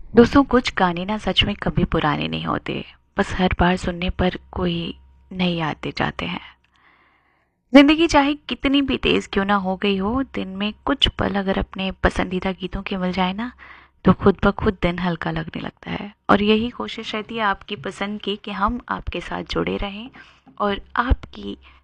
दोस्तों, कुछ गाने ना सच में कभी पुराने नहीं होते। बस हर बार सुनने पर कोई नई यादें जाते हैं। जिंदगी चाहे कितनी भी तेज क्यों ना हो गई हो, दिन में कुछ पल अगर अपने पसंदीदा गीतों के मिल जाए ना, तो खुद ब खुद दिन हल्का लगने लगता है। और यही कोशिश रहती है आपकी पसंद की कि हम आपके साथ जुड़े रहें और आपकी